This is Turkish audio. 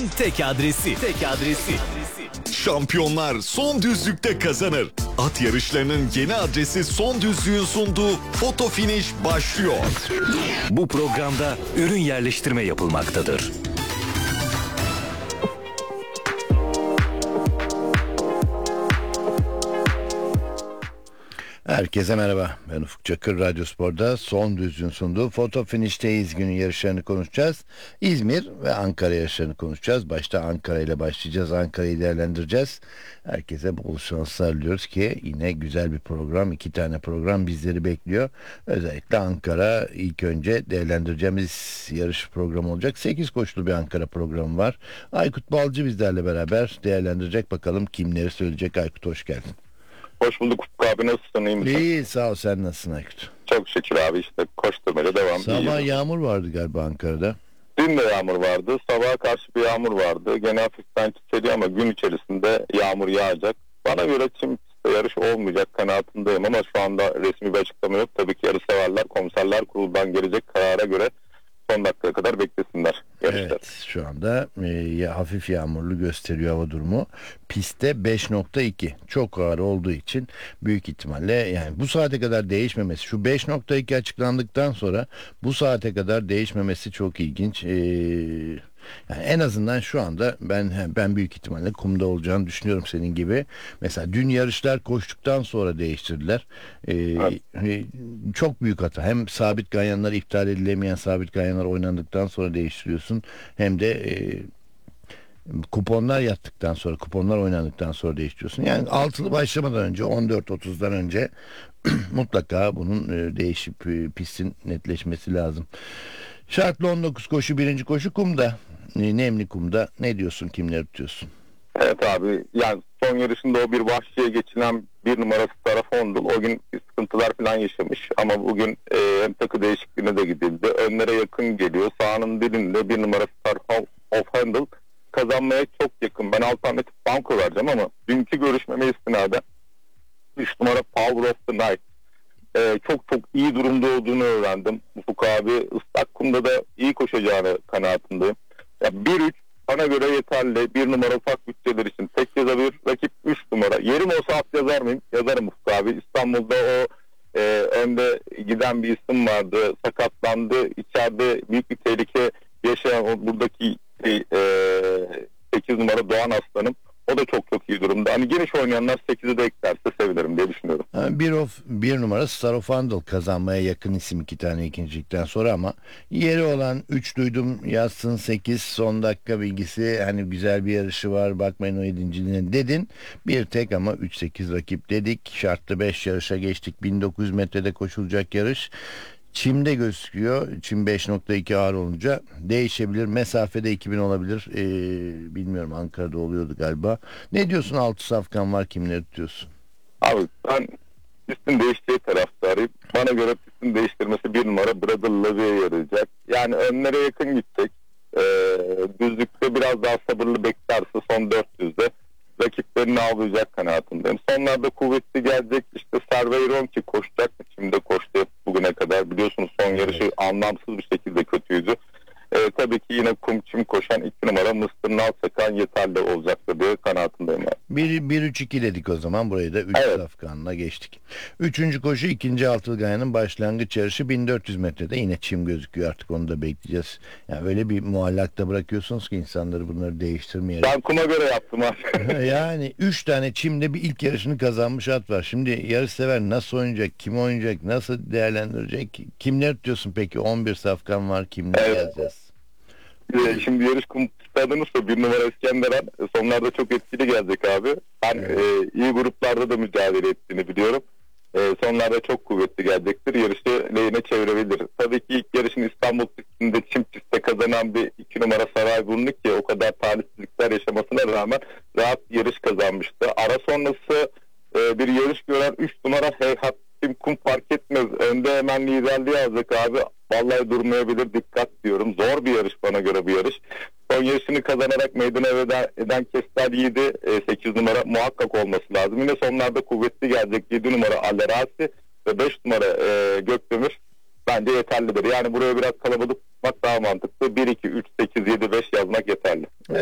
Spor'un tek adresi. Tek adresi. Şampiyonlar son düzlükte kazanır. At yarışlarının yeni adresi Son Düzlük'ün sunduğu Foto Finish başlıyor. Bu programda ürün yerleştirme yapılmaktadır. Herkese merhaba. Ben Ufuk Çakır. Radyo Spor'da Son Düzlük'ün sunduğu Foto Finish'teyiz. Günün yarışlarını konuşacağız. İzmir ve Ankara yarışlarını konuşacağız. Başta Ankara ile başlayacağız. Ankara'yı değerlendireceğiz. Herkese bol şanslar diliyoruz ki yine güzel bir program. 2 tane program bizleri bekliyor. Özellikle Ankara ilk önce değerlendireceğimiz yarış programı olacak. 8 koşulu bir Ankara programı var. Aykut Balcı bizlerle beraber değerlendirecek. Bakalım kimleri söyleyecek. Aykut hoş geldin. Hoş bulduk Ufuk abi, nasılsın, iyi misin? İyi sağ ol, sen nasılsın Aykut? Çok şükür abi, işte koşturmaya devam. Sabah yağmur vardı galiba Ankara'da. Dün de yağmur vardı, sabaha karşı bir yağmur vardı. Gene hafiften çiseliyor ama gün içerisinde yağmur yağacak. Bana göre çim pistte yarış olmayacak kanaatindeyim ama şu anda resmi bir açıklama yok. Tabii ki yarışseverler Komiserler Kurulu'ndan gelecek karara göre son dakikaya kadar beklesinler yarışlar. Evet, şu anda hafif yağmurlu gösteriyor hava durumu. Pistte 5.2 çok ağır olduğu için büyük ihtimalle yani bu saate kadar değişmemesi, şu 5.2 açıklandıktan sonra bu saate kadar değişmemesi çok ilginç. Yani en azından şu anda ben büyük ihtimalle kumda olacağını düşünüyorum senin gibi. Mesela dün yarışlar koştuktan sonra değiştirdiler. Çok büyük hata. Hem sabit ganyanlar, iptal edilemeyen sabit ganyanlar oynandıktan sonra değiştiriyorsun. Hem de kuponlar yattıktan sonra, kuponlar oynandıktan sonra değiştiriyorsun. Yani altılı başlamadan önce, 14.30'dan önce mutlaka bunun değişip pistin netleşmesi lazım. Şartlı 19 koşu, birinci koşu kumda. Nemli kumda. Ne diyorsun, kimleri tutuyorsun? Evet abi, yani son yarışında o bir vahşiye geçilen bir numarası Tarafondul o gün sıkıntılar falan yaşamış ama bugün hem takı değişikliğine de gidildi. Önlere yakın geliyor. Sağının dilinde bir numarası Star of Handle kazanmaya çok yakın. Ben alternatif banko vereceğim ama dünkü görüşmeme istinaden 3 numara Power of the Night çok iyi durumda olduğunu öğrendim. Ufuk abi, ıslak kumda da iyi koşacağını kanaatindeyim. Ya 1-3 bana göre yeterli. 1 numara ufak bütçeler için tek yazabilir. Rakip 3 numara. Yerim olsa at yazar mıyım? Yazarım Ufuk abi. İstanbul'da o önde giden bir isim vardı. Sakatlandı. İçeride büyük bir tehlike yaşayan o buradaki 8 numara Doğan Aslanım. O da çok iyi durumda. Hani geniş oynayanlar 8'i de eklerse sevinirim diye düşünüyorum. Bir numara Star of Handle kazanmaya yakın isim 2 tane ikincilikten sonra ama yeri olan 3 duydum yazsın 8 son dakika bilgisi, hani güzel bir yarışı var bakmayın o 7.liğine dedin. Bir tek ama 3-8 rakip dedik. Şartlı 5 yarışa geçtik. 1900 metrede koşulacak yarış. Çim'de gözüküyor. Çim 5.2 ağır olunca değişebilir. Mesafede 2000 olabilir. Bilmiyorum, Ankara'da oluyordu galiba. Ne diyorsun, 6 safkan var, kimleri tutuyorsun? Abi ben pistin değiştiği taraftarıyım. Bana göre pistin değiştirmesi 1 numara Brother Levy'ye yarayacak. Yani önlere yakın gidecek. Düzlükte biraz daha sabırlı beklerse son 400'de rakiplerini avlayacak kanaatindeyim. Sonlarda kuvvetli gelecek. İşte Cerveyron ki koşacak. Şimdi koştu bugüne kadar. Biliyorsunuz son yarışı anlamsız bir şekilde kötüydü. Tabii ki yine çim koşan 2 numara Mr. Nalsakan yeterli olacaktır diye kanaatindeyim. Yani. 1-3-2 dedik o zaman. Burayı da 3 safkanla geçtik. Üçüncü koşu ikinci altılı ganyanın başlangıç yarışı 1400 metrede. Yine çim gözüküyor, artık onu da bekleyeceğiz. Yani öyle bir muallakta bırakıyorsunuz ki insanları, bunları değiştirmeyerek. Ben kuma göre yaptım abi. Yani 3 tane çimde bir ilk yarışını kazanmış at var. Şimdi yarışsever nasıl oynayacak, kim oynayacak, nasıl değerlendirecek? Kimler tutuyorsun peki? 11 safkan var, kimler yazacağız? Şimdi yarış kum stadınızsa 1 numara İskenderhan sonlarda çok etkili gelecek abi. Ben iyi gruplarda da mücadele ettiğini biliyorum. Sonlarda çok kuvvetli gelecektir. Yarışı lehine çevirebilir. Tabii ki ilk yarışın İstanbul pistinde çim pistte kazanan bir 2 numara Sarayburnu ki o kadar talihsizlikler yaşamasına rağmen rahat bir yarış kazanmıştı. Ara sonrası bir yarış gören 3 numara Heyhat kum fark etmez. Önde hemen liderliği alacak abi. Vallahi durmayabilir, dikkat diyorum. Zor bir yarış bana göre bu yarış. Son yarışını kazanarak meydana eden Kestel Yiğidi 8 numara muhakkak olması lazım. Yine sonlarda kuvvetli gelecek 7 numara Alerasi ve 5 numara Gökdemir bence yeterlidir. Yani buraya biraz kalabalık tutmak daha mantıklı. 1, 2, 3, 8, 7, 5 yazmak yeterli.